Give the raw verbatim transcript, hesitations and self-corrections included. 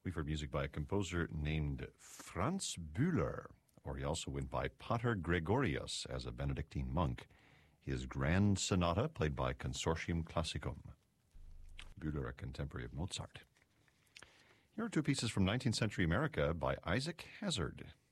We've heard music by a composer named Franz Bühler, or he also went by Pater Gregorius as a Benedictine monk. His Grand Sonata, played by Consortium Classicum. Bühler, a contemporary of Mozart. Here are two pieces from nineteenth century America by Isaac Hazard.